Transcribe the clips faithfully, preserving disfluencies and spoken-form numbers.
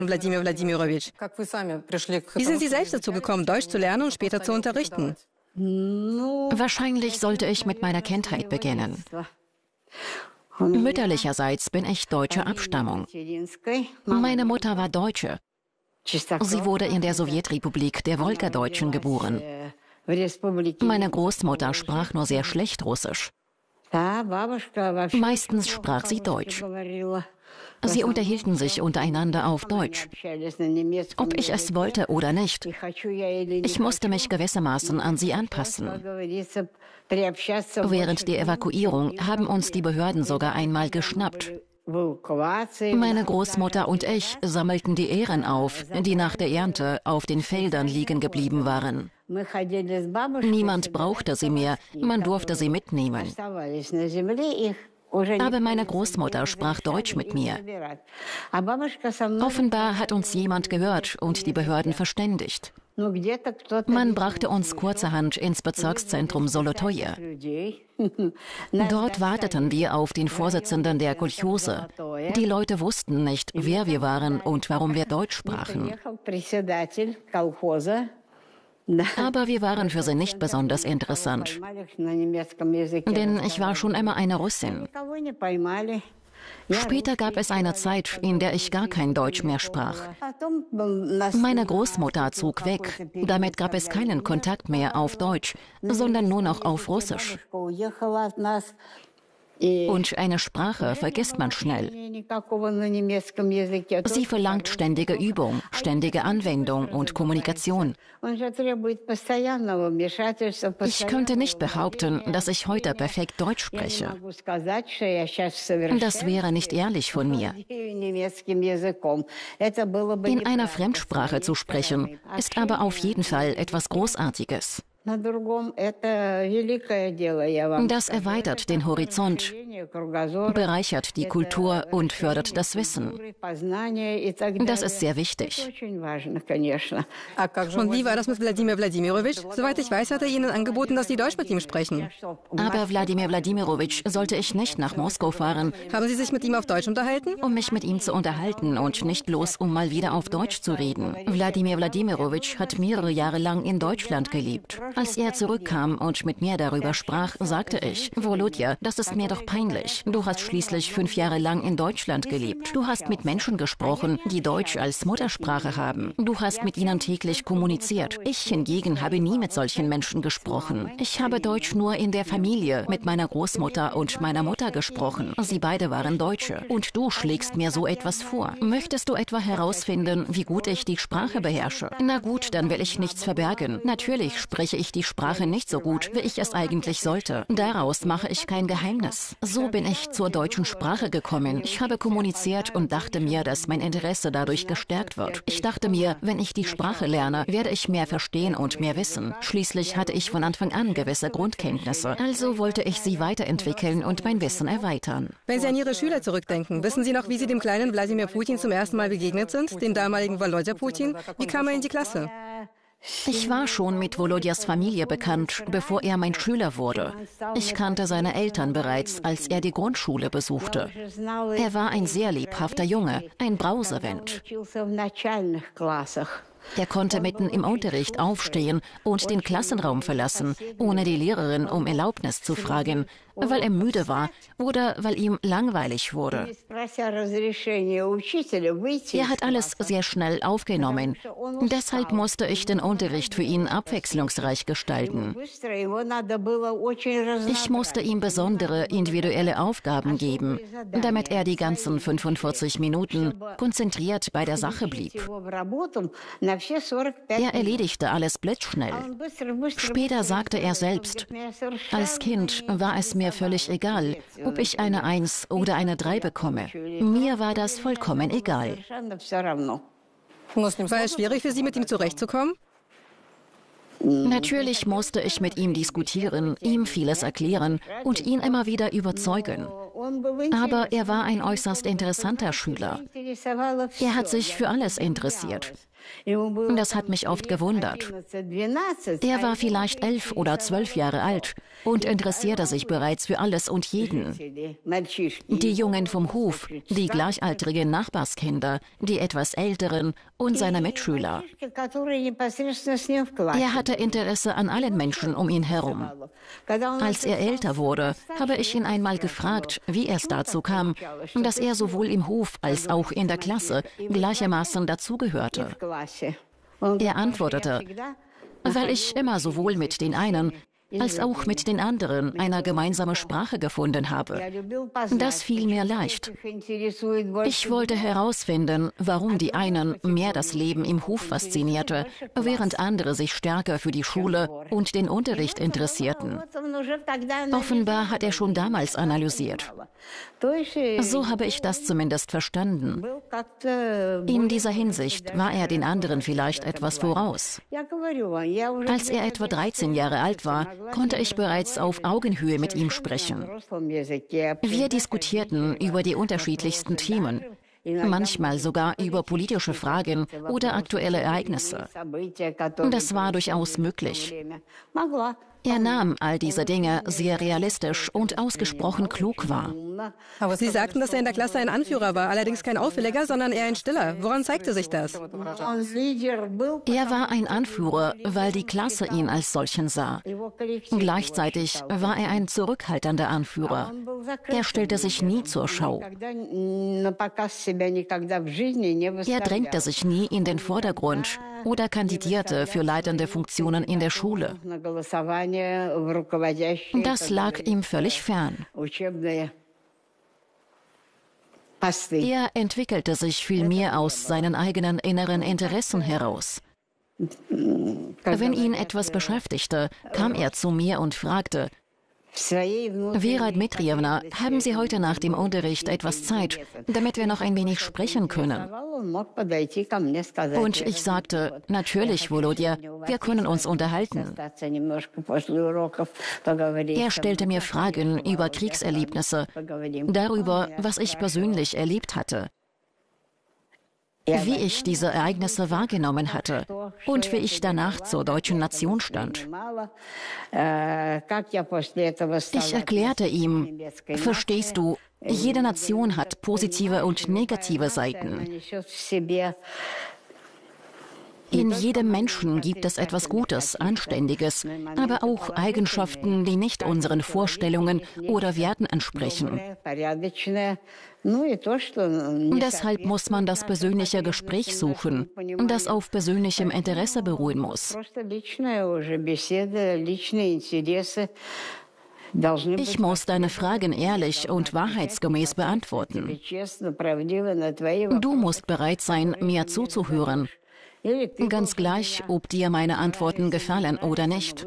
Wladimir Wladimirovich. Wie sind Sie selbst dazu gekommen, Deutsch zu lernen und später zu unterrichten? Wahrscheinlich sollte ich mit meiner Kindheit beginnen. Mütterlicherseits bin ich deutscher Abstammung. Meine Mutter war Deutsche. Sie wurde in der Sowjetrepublik der Wolgadeutschen geboren. Meine Großmutter sprach nur sehr schlecht Russisch. Meistens sprach sie Deutsch. Sie unterhielten sich untereinander auf Deutsch. Ob ich es wollte oder nicht, ich musste mich gewissermaßen an sie anpassen. Während der Evakuierung haben uns die Behörden sogar einmal geschnappt. Meine Großmutter und ich sammelten die Ähren auf, die nach der Ernte auf den Feldern liegen geblieben waren. Niemand brauchte sie mehr, man durfte sie mitnehmen. Aber meine Großmutter sprach Deutsch mit mir. Offenbar hat uns jemand gehört und die Behörden verständigt. Man brachte uns kurzerhand ins Bezirkszentrum Solotoje. Dort warteten wir auf den Vorsitzenden der Kolchose. Die Leute wussten nicht, wer wir waren und warum wir Deutsch sprachen. Aber wir waren für sie nicht besonders interessant, denn ich war schon immer eine Russin. Später gab es eine Zeit, in der ich gar kein Deutsch mehr sprach. Meine Großmutter zog weg, damit gab es keinen Kontakt mehr auf Deutsch, sondern nur noch auf Russisch. Und eine Sprache vergisst man schnell. Sie verlangt ständige Übung, ständige Anwendung und Kommunikation. Ich könnte nicht behaupten, dass ich heute perfekt Deutsch spreche. Das wäre nicht ehrlich von mir. In einer Fremdsprache zu sprechen, ist aber auf jeden Fall etwas Großartiges. Das erweitert den Horizont, bereichert die Kultur und fördert das Wissen. Das ist sehr wichtig. Und wie war das mit Wladimir Wladimirovich? Soweit ich weiß, hat er Ihnen angeboten, dass Sie Deutsch mit ihm sprechen. Aber Wladimir Wladimirovich sollte ich nicht nach Moskau fahren. Haben Sie sich mit ihm auf Deutsch unterhalten? Um mich mit ihm zu unterhalten und nicht bloß, um mal wieder auf Deutsch zu reden. Wladimir Wladimirovich hat mehrere Jahre lang in Deutschland gelebt. Als er zurückkam und mit mir darüber sprach, sagte ich, Volodya, das ist mir doch peinlich. Du hast schließlich fünf Jahre lang in Deutschland gelebt. Du hast mit Menschen gesprochen, die Deutsch als Muttersprache haben. Du hast mit ihnen täglich kommuniziert. Ich hingegen habe nie mit solchen Menschen gesprochen. Ich habe Deutsch nur in der Familie mit meiner Großmutter und meiner Mutter gesprochen. Sie beide waren Deutsche. Und du schlägst mir so etwas vor. Möchtest du etwa herausfinden, wie gut ich die Sprache beherrsche? Na gut, dann will ich nichts verbergen. Natürlich spreche ich die Sprache nicht so gut, wie ich es eigentlich sollte. Daraus mache ich kein Geheimnis. So bin ich zur deutschen Sprache gekommen. Ich habe kommuniziert und dachte mir, dass mein Interesse dadurch gestärkt wird. Ich dachte mir, wenn ich die Sprache lerne, werde ich mehr verstehen und mehr wissen. Schließlich hatte ich von Anfang an gewisse Grundkenntnisse. Also wollte ich sie weiterentwickeln und mein Wissen erweitern. Wenn Sie an Ihre Schüler zurückdenken, wissen Sie noch, wie Sie dem kleinen Wladimir Putin zum ersten Mal begegnet sind, dem damaligen Volodya Putin? Wie kam er in die Klasse? Ich war schon mit Volodjas Familie bekannt, bevor er mein Schüler wurde. Ich kannte seine Eltern bereits, als er die Grundschule besuchte. Er war ein sehr lebhafter Junge, ein Brausewind. Er konnte mitten im Unterricht aufstehen und den Klassenraum verlassen, ohne die Lehrerin um Erlaubnis zu fragen, weil er müde war oder weil ihm langweilig wurde. Er hat alles sehr schnell aufgenommen. Deshalb musste ich den Unterricht für ihn abwechslungsreich gestalten. Ich musste ihm besondere individuelle Aufgaben geben, damit er die ganzen fünfundvierzig Minuten konzentriert bei der Sache blieb. Er erledigte alles blitzschnell. Später sagte er selbst, als Kind war es mir völlig egal, ob ich eine Eins oder eine Drei bekomme. Mir war das vollkommen egal. War es schwierig für Sie, mit ihm zurechtzukommen? Natürlich musste ich mit ihm diskutieren, ihm vieles erklären und ihn immer wieder überzeugen. Aber er war ein äußerst interessanter Schüler. Er hat sich für alles interessiert. Das hat mich oft gewundert. Er war vielleicht elf oder zwölf Jahre alt und interessierte sich bereits für alles und jeden. Die Jungen vom Hof, die gleichaltrigen Nachbarskinder, die etwas Älteren und seine Mitschüler. Er hatte Interesse an allen Menschen um ihn herum. Als er älter wurde, habe ich ihn einmal gefragt, wie es dazu kam, dass er sowohl im Hof als auch in der Klasse gleichermaßen dazugehörte. Er antwortete, weil ich immer sowohl mit den einen als auch mit den anderen eine gemeinsame Sprache gefunden habe. Das fiel mir leicht. Ich wollte herausfinden, warum die einen mehr das Leben im Hof faszinierte, während andere sich stärker für die Schule und den Unterricht interessierten. Offenbar hat er schon damals analysiert. So habe ich das zumindest verstanden. In dieser Hinsicht war er den anderen vielleicht etwas voraus. Als er etwa dreizehn Jahre alt war, konnte ich bereits auf Augenhöhe mit ihm sprechen. Wir diskutierten über die unterschiedlichsten Themen, manchmal sogar über politische Fragen oder aktuelle Ereignisse. Das war durchaus möglich. Er nahm all diese Dinge sehr realistisch und ausgesprochen klug wahr. Aber Sie sagten, dass er in der Klasse ein Anführer war, allerdings kein auffälliger, sondern eher ein stiller. Woran zeigte sich das? Er war ein Anführer, weil die Klasse ihn als solchen sah. Gleichzeitig war er ein zurückhaltender Anführer. Er stellte sich nie zur Schau. Er drängte sich nie in den Vordergrund oder kandidierte für leitende Funktionen in der Schule. Das lag ihm völlig fern. Er entwickelte sich vielmehr aus seinen eigenen inneren Interessen heraus. Wenn ihn etwas beschäftigte, kam er zu mir und fragte, Vera Dmitrijewna, haben Sie heute nach dem Unterricht etwas Zeit, damit wir noch ein wenig sprechen können? Und ich sagte, natürlich, Volodya, wir können uns unterhalten. Er stellte mir Fragen über Kriegserlebnisse, darüber, was ich persönlich erlebt hatte, wie ich diese Ereignisse wahrgenommen hatte und wie ich danach zur deutschen Nation stand. Ich erklärte ihm, verstehst du, jede Nation hat positive und negative Seiten. In jedem Menschen gibt es etwas Gutes, Anständiges, aber auch Eigenschaften, die nicht unseren Vorstellungen oder Werten entsprechen. Deshalb muss man das persönliche Gespräch suchen, das auf persönlichem Interesse beruhen muss. Ich muss deine Fragen ehrlich und wahrheitsgemäß beantworten. Du musst bereit sein, mir zuzuhören. Ganz gleich, ob dir meine Antworten gefallen oder nicht.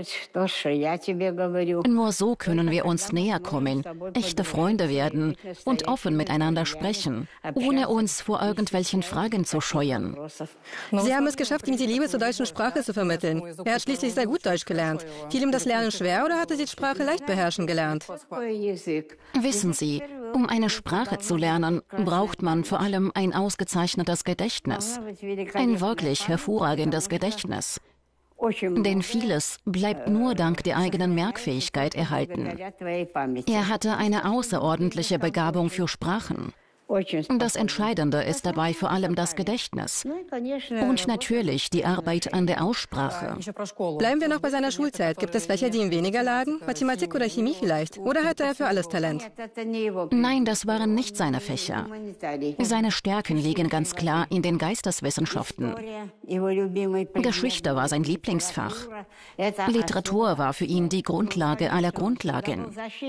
Nur so können wir uns näher kommen, echte Freunde werden und offen miteinander sprechen, ohne uns vor irgendwelchen Fragen zu scheuen. Sie haben es geschafft, ihm die Liebe zur deutschen Sprache zu vermitteln. Er hat schließlich sehr gut Deutsch gelernt. Fiel ihm das Lernen schwer oder hatte sie die Sprache leicht beherrschen gelernt? Wissen Sie, um eine Sprache zu lernen, braucht man vor allem ein ausgezeichnetes Gedächtnis. Ein wirklich hervorragendes Gedächtnis. Denn vieles bleibt nur dank der eigenen Merkfähigkeit erhalten. Er hatte eine außerordentliche Begabung für Sprachen. Das Entscheidende ist dabei vor allem das Gedächtnis und natürlich die Arbeit an der Aussprache. Bleiben wir noch bei seiner Schulzeit. Gibt es Fächer, die ihm weniger lagen? Mathematik oder Chemie vielleicht? Oder hatte er für alles Talent? Nein, das waren nicht seine Fächer. Seine Stärken liegen ganz klar in den Geisteswissenschaften. Geschichte war sein Lieblingsfach. Literatur war für ihn die Grundlage aller Grundlagen.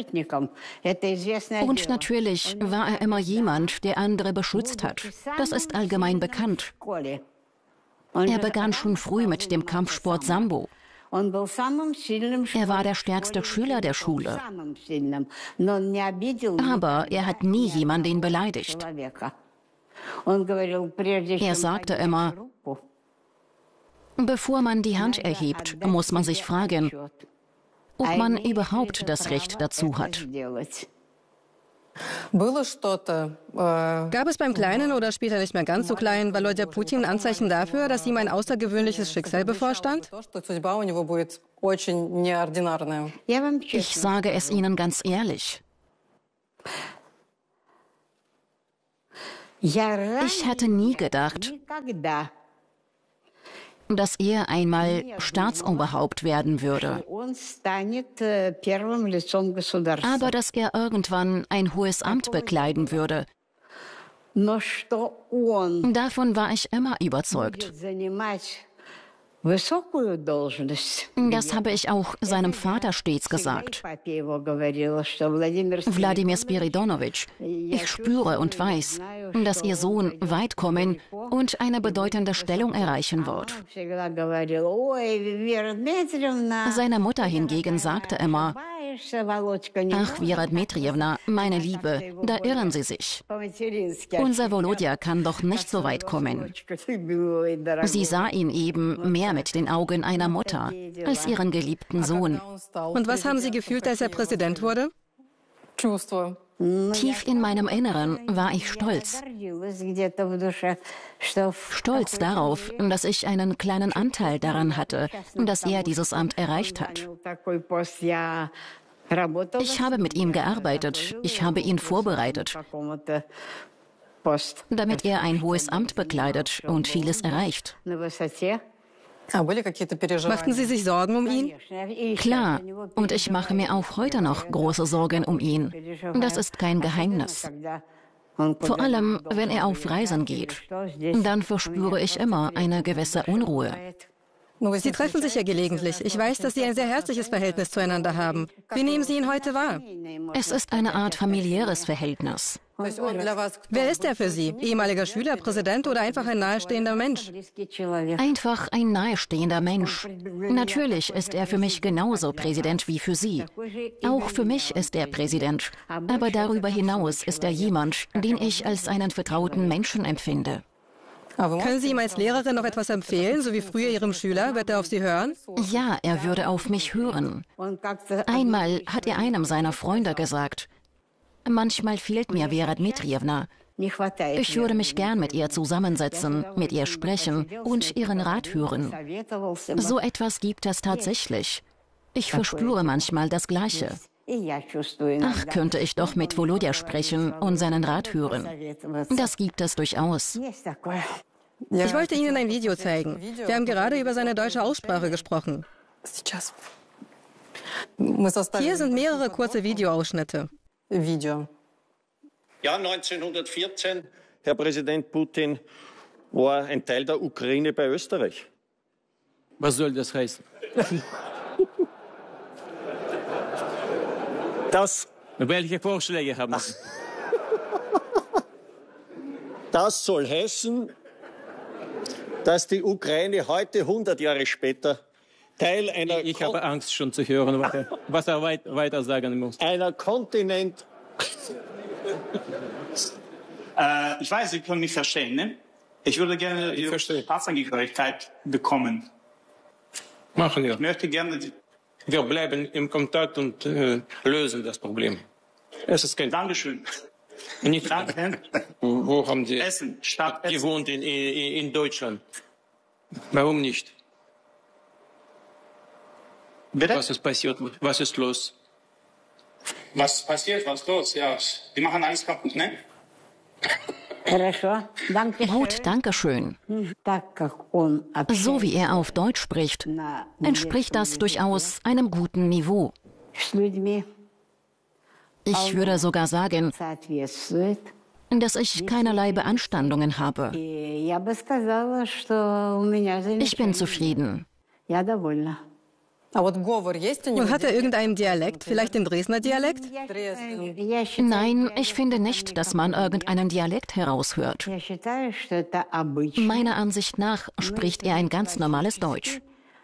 Und natürlich war er immer jemand, der andere beschützt hat. Das ist allgemein bekannt. Er begann schon früh mit dem Kampfsport Sambo. Er war der stärkste Schüler der Schule. Aber er hat nie jemanden beleidigt. Er sagte immer, bevor man die Hand erhebt, muss man sich fragen, ob man überhaupt das Recht dazu hat. Gab es beim kleinen oder später nicht mehr ganz so kleinen Volodya Putin Anzeichen dafür, dass ihm ein außergewöhnliches Schicksal bevorstand? Ich sage es Ihnen ganz ehrlich. Ich hätte nie gedacht, dass er einmal Staatsoberhaupt werden würde. Aber dass er irgendwann ein hohes Amt bekleiden würde. Davon war ich immer überzeugt. Das habe ich auch seinem Vater stets gesagt. Wladimir Spiridonowitsch, ich spüre und weiß, dass Ihr Sohn weit kommen und eine bedeutende Stellung erreichen wird. Seine Mutter hingegen sagte immer, ach, Vera Dmitrijewna, meine Liebe, da irren Sie sich. Unser Volodya kann doch nicht so weit kommen. Sie sah ihn eben mehr mit den Augen einer Mutter als ihren geliebten Sohn. Und was haben Sie gefühlt, als er Präsident wurde? Tief in meinem Inneren war ich stolz. Stolz darauf, dass ich einen kleinen Anteil daran hatte, dass er dieses Amt erreicht hat. Ich habe mit ihm gearbeitet, ich habe ihn vorbereitet, damit er ein hohes Amt bekleidet und vieles erreicht. Machten Sie sich Sorgen um ihn? Klar, und ich mache mir auch heute noch große Sorgen um ihn. Das ist kein Geheimnis. Vor allem, wenn er auf Reisen geht. Dann verspüre ich immer eine gewisse Unruhe. Sie treffen sich ja gelegentlich. Ich weiß, dass Sie ein sehr herzliches Verhältnis zueinander haben. Wie nehmen Sie ihn heute wahr? Es ist eine Art familiäres Verhältnis. Wer ist er für Sie? Ehemaliger Schüler, Präsident oder einfach ein nahestehender Mensch? Einfach ein nahestehender Mensch. Natürlich ist er für mich genauso Präsident wie für Sie. Auch für mich ist er Präsident. Aber darüber hinaus ist er jemand, den ich als einen vertrauten Menschen empfinde. Können Sie ihm als Lehrerin noch etwas empfehlen, so wie früher Ihrem Schüler? Wird er auf Sie hören? Ja, er würde auf mich hören. Einmal hat er einem seiner Freunde gesagt, manchmal fehlt mir Vera Dmitrijewna. Ich würde mich gern mit ihr zusammensetzen, mit ihr sprechen und ihren Rat hören. So etwas gibt es tatsächlich. Ich verspüre manchmal das Gleiche. Ach, könnte ich doch mit Volodya sprechen und seinen Rat hören. Das gibt es durchaus. Ich wollte Ihnen ein Video zeigen. Wir haben gerade über seine deutsche Aussprache gesprochen. Hier sind mehrere kurze Videoausschnitte. Ja, neunzehnhundertvierzehn, Herr Präsident Putin, war ein Teil der Ukraine bei Österreich. Was soll das heißen? Das, Welche Vorschläge haben Sie? das soll heißen, dass die Ukraine heute, hundert Jahre später, Teil einer... Ich habe Angst schon zu hören, was er weit, weiter sagen muss. Einer Kontinent... äh, ich weiß, Sie können mich verstehen, ne? Ich würde gerne Ihre Staatsangehörigkeit bekommen. Machen wir. Ich möchte gerne... Die Wir bleiben im Kontakt und äh, lösen das Problem. Es ist kein Dankeschön. Nicht, Danke. wo haben Sie Essen, Stadt Essen. gewohnt in, in, in Deutschland? Warum nicht? Bitte? Was ist passiert? Was ist los? Was passiert? Was ist los? Ja, die machen alles kaputt, ne? Gut, danke schön. So wie er auf Deutsch spricht, entspricht das durchaus einem guten Niveau. Ich würde sogar sagen, dass ich keinerlei Beanstandungen habe. Ich bin zufrieden. Und hat er irgendeinen Dialekt, vielleicht den Dresdner Dialekt? Nein, ich finde nicht, dass man irgendeinen Dialekt heraushört. Meiner Ansicht nach spricht er ein ganz normales Deutsch.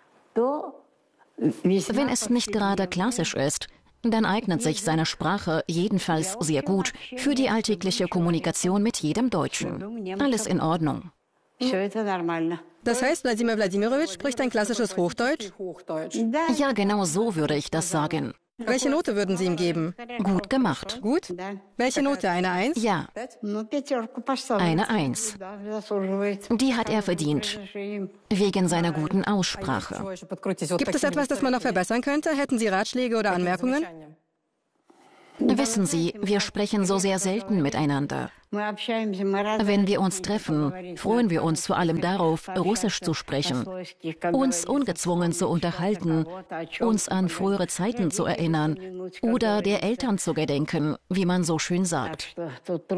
Wenn es nicht gerade klassisch ist, dann eignet sich seine Sprache jedenfalls sehr gut für die alltägliche Kommunikation mit jedem Deutschen. Alles in Ordnung. Das heißt, Wladimir Wladimirovich spricht ein klassisches Hochdeutsch? Ja, genau so würde ich das sagen. Welche Note würden Sie ihm geben? Gut gemacht. Gut? Welche Note? Eine Eins? Ja, eine Eins. Die hat er verdient. Wegen seiner guten Aussprache. Gibt es etwas, das man noch verbessern könnte? Hätten Sie Ratschläge oder Anmerkungen? Wissen Sie, wir sprechen so sehr selten miteinander. Wenn wir uns treffen, freuen wir uns vor allem darauf, Russisch zu sprechen, uns ungezwungen zu unterhalten, uns an frühere Zeiten zu erinnern oder der Eltern zu gedenken, wie man so schön sagt.